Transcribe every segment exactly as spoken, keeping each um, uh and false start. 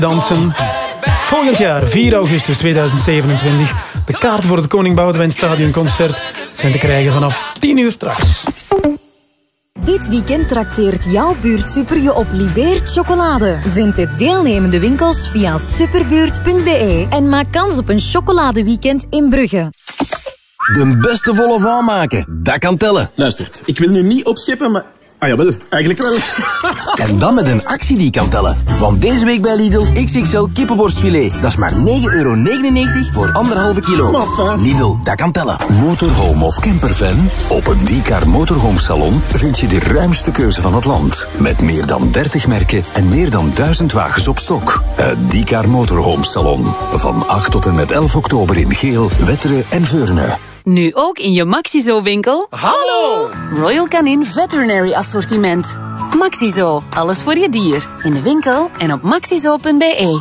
dansen. Volgend jaar, vier augustus tweeduizend zevenentwintig. De kaarten voor het Koning Boudewijn Stadionconcert zijn te krijgen vanaf tien uur straks. Dit weekend trakteert jouw buurt Super je op Libeert chocolade. Vind de deelnemende winkels via superbuurt punt b e en maak kans op een chocoladeweekend in Brugge. De beste volle van maken, dat kan tellen. Luistert, ik wil nu niet opscheppen, maar... Ah jawel, eigenlijk wel. En dan met een actie die kan tellen. Want deze week bij Lidl X X L kippenborstfilet. Dat is maar negen euro negenennegentig voor anderhalve kilo. Maffa. Lidl, dat kan tellen. Motorhome of campervan? Op het D-Car Motorhome Salon vind je de ruimste keuze van het land. Met meer dan dertig merken en meer dan duizend wagens op stok. Het D-Car Motorhome Salon. Van acht tot en met elf oktober in Geel, Wetteren en Veurne. Nu ook in je Maxizo-winkel. Hallo! Royal Canin Veterinary Assortiment. Maxizo, alles voor je dier. In de winkel en op maxizo punt b e.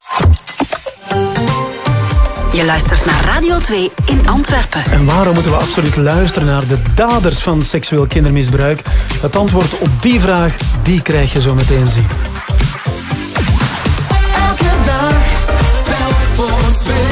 Je luistert naar Radio twee in Antwerpen. En waarom moeten we absoluut luisteren naar de daders van seksueel kindermisbruik? Het antwoord op die vraag, die krijg je zo meteen zien. Elke dag, telk voor twee.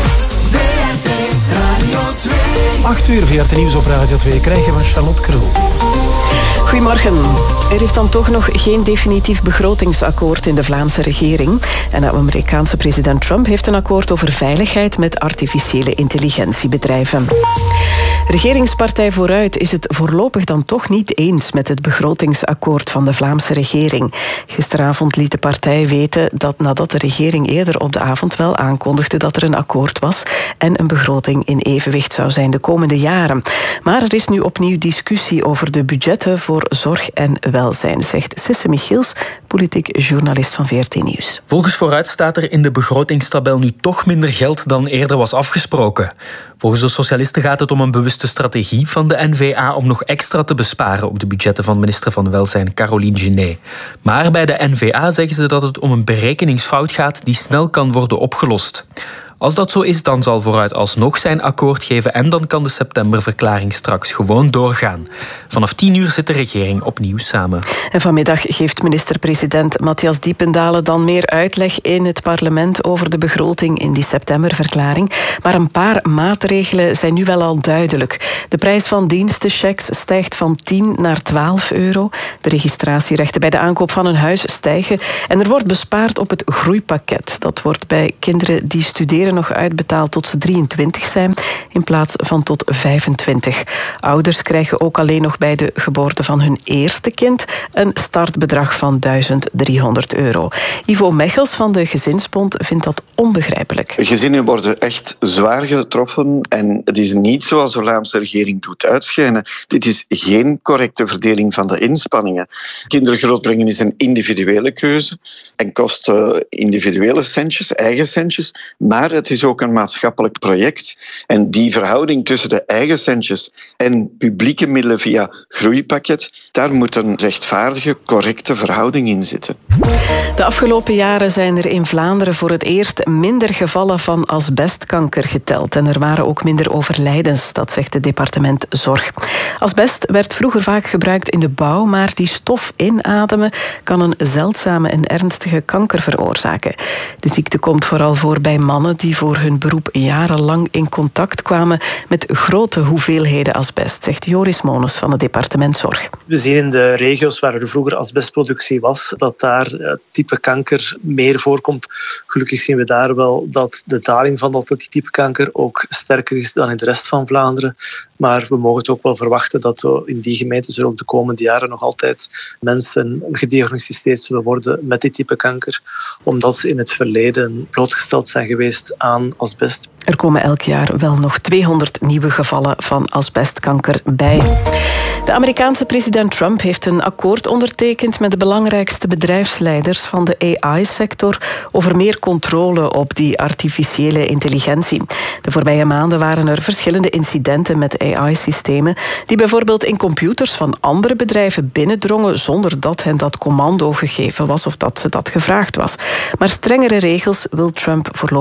V R T Radio twee. acht uur V R T Nieuws op Radio twee krijg je van Charlotte Krul. Goedemorgen. Er is dan toch nog geen definitief begrotingsakkoord in de Vlaamse regering. En de Amerikaanse president Trump heeft een akkoord over veiligheid met artificiële intelligentiebedrijven. Regeringspartij Vooruit is het voorlopig dan toch niet eens met het begrotingsakkoord van de Vlaamse regering. Gisteravond liet de partij weten dat nadat de regering eerder op de avond wel aankondigde dat er een akkoord was en een begroting in evenwicht zou zijn de komende jaren. Maar er is nu opnieuw discussie over de budgetten voor zorg en welzijn, zegt Sisse Michiels, politiek journalist van V R T Nieuws. Volgens Vooruit staat er in de begrotingstabel nu toch minder geld dan eerder was afgesproken. Volgens de socialisten gaat het om een bewuste strategie van de N V A om nog extra te besparen op de budgetten van minister van Welzijn Caroline Genet. Maar bij de N V A zeggen ze dat het om een berekeningsfout gaat die snel kan worden opgelost. Als dat zo is, dan zal Vooruit alsnog zijn akkoord geven en dan kan de septemberverklaring straks gewoon doorgaan. Vanaf tien uur zit de regering opnieuw samen. En vanmiddag geeft minister-president Matthias Diependalen dan meer uitleg in het parlement over de begroting in die septemberverklaring. Maar een paar maatregelen zijn nu wel al duidelijk. De prijs van dienstenchecks stijgt van tien naar twaalf euro. De registratierechten bij de aankoop van een huis stijgen. En er wordt bespaard op het groeipakket. Dat wordt bij kinderen die studeren nog uitbetaald tot ze drieëntwintig zijn, in plaats van tot vijfentwintig. Ouders krijgen ook alleen nog bij de geboorte van hun eerste kind een startbedrag van duizend driehonderd euro. Ivo Mechels van de Gezinsbond vindt dat onbegrijpelijk. Gezinnen worden echt zwaar getroffen en het is niet zoals de Vlaamse regering doet uitschijnen. Dit is geen correcte verdeling van de inspanningen. Kinderen grootbrengen is een individuele keuze en kost uh, individuele centjes, eigen centjes, maar het is ook een maatschappelijk project. En die verhouding tussen de eigen centjes en publieke middelen via groeipakket, daar moet een rechtvaardige, correcte verhouding in zitten. De afgelopen jaren zijn er in Vlaanderen voor het eerst minder gevallen van asbestkanker geteld. En er waren ook minder overlijdens, dat zegt het departement Zorg. Asbest werd vroeger vaak gebruikt in de bouw, maar die stof inademen kan een zeldzame en ernstige kanker veroorzaken. De ziekte komt vooral voor bij mannen die voor hun beroep jarenlang in contact kwamen met grote hoeveelheden asbest, zegt Joris Mones van het departement Zorg. We zien in de regio's waar er vroeger asbestproductie was, dat daar het type kanker meer voorkomt. Gelukkig zien we daar wel dat de daling van dat type kanker ook sterker is dan in de rest van Vlaanderen. Maar we mogen het ook wel verwachten dat in die gemeentes er ook de komende jaren nog altijd mensen gediagnosticeerd zullen worden met dit type kanker, omdat ze in het verleden blootgesteld zijn geweest aan asbest. Er komen elk jaar wel nog tweehonderd nieuwe gevallen van asbestkanker bij. De Amerikaanse president Trump heeft een akkoord ondertekend met de belangrijkste bedrijfsleiders van de A I-sector over meer controle op die artificiële intelligentie. De voorbije maanden waren er verschillende incidenten met A I-systemen die bijvoorbeeld in computers van andere bedrijven binnendrongen zonder dat hen dat commando gegeven was of dat ze dat gevraagd was. Maar strengere regels wil Trump voorlopig niet.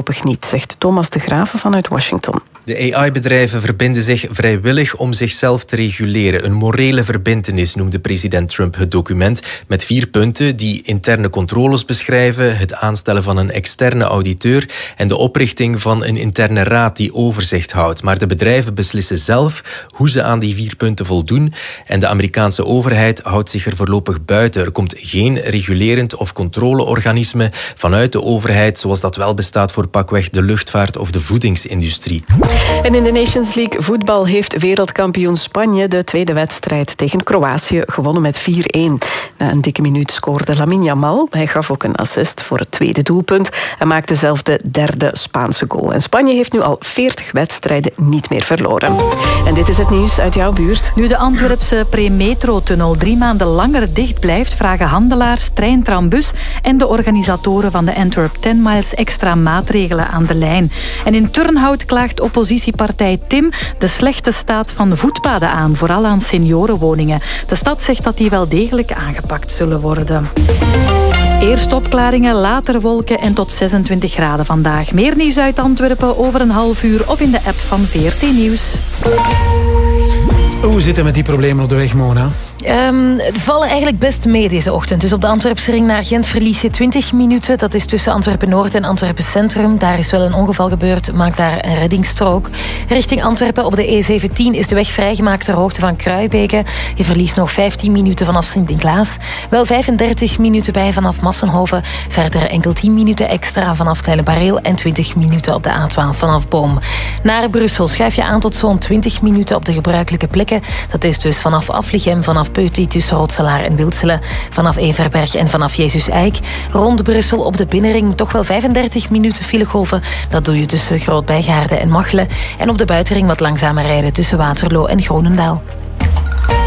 overheid, zegt Thomas de Graven vanuit Washington. De A I-bedrijven verbinden zich vrijwillig om zichzelf te reguleren. Een morele verbintenis noemde president Trump het document met vier punten die interne controles beschrijven, het aanstellen van een externe auditeur en de oprichting van een interne raad die overzicht houdt. Maar de bedrijven beslissen zelf hoe ze aan die vier punten voldoen en de Amerikaanse overheid houdt zich er voorlopig buiten. Er komt geen regulerend of controleorganisme vanuit de overheid, zoals dat wel bestaat voor pakweg de luchtvaart of de voedingsindustrie. En in de Nations League voetbal heeft wereldkampioen Spanje de tweede wedstrijd tegen Kroatië gewonnen met vier-een. Na een dikke minuut scoorde Lamine Yamal. Hij gaf ook een assist voor het tweede doelpunt en maakte zelf de derde Spaanse goal. En Spanje heeft nu al veertig wedstrijden niet meer verloren. En dit is het nieuws uit jouw buurt. Nu de Antwerpse pre-metro-tunnel drie maanden langer dicht blijft, vragen handelaars, trein, tram, bus en de organisatoren van de Antwerp tien miles extra maatregelen aan de lijn. En in Turnhout klaagt oppositiepartij Tim de slechte staat van de voetpaden aan, vooral aan seniorenwoningen. De stad zegt dat die wel degelijk aangepakt zullen worden. Eerst opklaringen, later wolken en tot zesentwintig graden vandaag. Meer nieuws uit Antwerpen over een half uur of in de app van V R T Nieuws. Hoe zit het met die problemen op de weg, Mona? Um, vallen eigenlijk best mee deze ochtend. Dus op de Antwerpse ring naar Gent verlies je twintig minuten. Dat is tussen Antwerpen-Noord en Antwerpen-Centrum. Daar is wel een ongeval gebeurd. Maak daar een reddingsstrook. Richting Antwerpen op de E zeventien is de weg vrijgemaakt ter hoogte van Kruibeke. Je verliest nog vijftien minuten vanaf Sint-Niklaas. Wel vijfendertig minuten bij vanaf Massenhoven. Verder enkel tien minuten extra vanaf Kleine Bareel en twintig minuten op de A twaalf vanaf Boom. Naar Brussel schuif je aan tot zo'n twintig minuten op de gebruikelijke plekken. Dat is dus vanaf Aflichem, vanaf Peuty tussen Rotselaar en Wilselen, vanaf Everberg en vanaf Jezus Eik. Rond Brussel op de binnenring toch wel vijfendertig minuten filegolven. Dat doe je tussen Groot-Bijgaarden en Machelen. En op de buitenring wat langzamer rijden tussen Waterloo en Groenendaal.